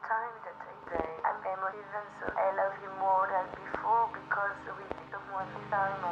time that I am emotive and so I love you more than before because we spend more time